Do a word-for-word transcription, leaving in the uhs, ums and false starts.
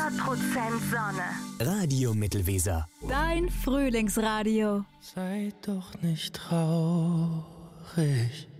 hundert Prozent Sonne. Radio Mittelweser. Dein Frühlingsradio. Seid doch nicht traurig.